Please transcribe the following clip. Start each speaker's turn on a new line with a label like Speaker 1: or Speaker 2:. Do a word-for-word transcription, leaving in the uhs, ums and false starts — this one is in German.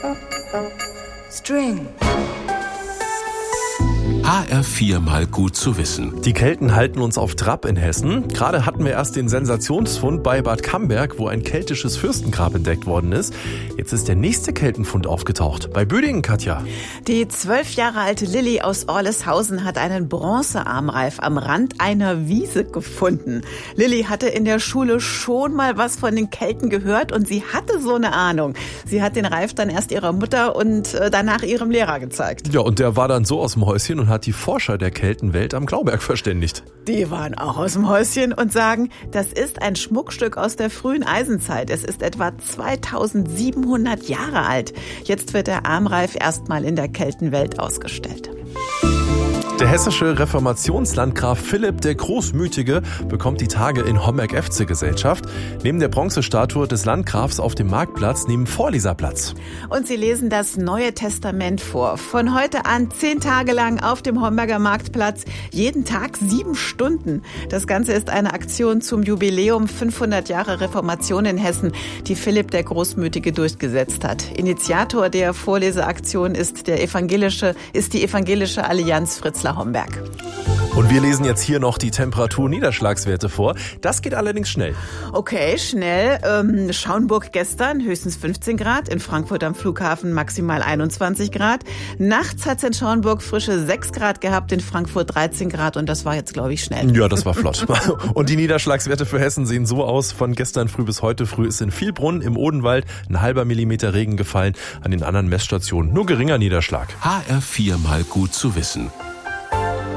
Speaker 1: String.
Speaker 2: H R vier mal gut zu wissen.
Speaker 3: Die Kelten halten uns auf Trab in Hessen. Gerade hatten wir erst den Sensationsfund bei Bad Camberg, wo ein keltisches Fürstengrab entdeckt worden ist. Jetzt ist der nächste Keltenfund aufgetaucht. Bei Büdingen, Katja.
Speaker 4: Die zwölf Jahre alte Lilly aus Orleshausen hat einen Bronzearmreif am Rand einer Wiese gefunden. Lilly hatte in der Schule schon mal was von den Kelten gehört und sie hatte so eine Ahnung. Sie hat den Reif dann erst ihrer Mutter und danach ihrem Lehrer gezeigt.
Speaker 3: Ja, und der war dann so aus dem Häuschen und hat die Forscher der Keltenwelt am Glauberg verständigt.
Speaker 4: Die waren auch aus dem Häuschen und sagen, das ist ein Schmuckstück aus der frühen Eisenzeit. Es ist etwa zweitausendsiebenhundert Jahre alt. Jetzt wird der Armreif erstmal in der Keltenwelt ausgestellt.
Speaker 3: Der hessische Reformationslandgraf Philipp der Großmütige bekommt die Tage in Homberg-F C Gesellschaft. Neben der Bronzestatue des Landgrafs auf dem Marktplatz neben Vorleserplatz.
Speaker 4: Und sie lesen das Neue Testament vor. Von heute an zehn Tage lang auf dem Homberger Marktplatz. Jeden Tag sieben Stunden. Das Ganze ist eine Aktion zum Jubiläum fünfhundert Jahre Reformation in Hessen, die Philipp der Großmütige durchgesetzt hat. Initiator der Vorleseaktion ist, der evangelische, ist die Evangelische Allianz Fritzlar Homberg.
Speaker 3: Und wir lesen jetzt hier noch die Temperatur-Niederschlagswerte vor. Das geht allerdings schnell.
Speaker 4: Okay, schnell. Ähm, Schauenburg gestern höchstens fünfzehn Grad, in Frankfurt am Flughafen maximal einundzwanzig Grad. Nachts hat es in Schauenburg frische sechs Grad gehabt, in Frankfurt dreizehn Grad und das war jetzt, glaube ich, schnell.
Speaker 3: Ja, das war flott. Und die Niederschlagswerte für Hessen sehen so aus. Von gestern früh bis heute früh ist in Vielbrunn im Odenwald ein halber Millimeter Regen gefallen. An den anderen Messstationen nur geringer Niederschlag.
Speaker 2: H R vier mal gut zu wissen.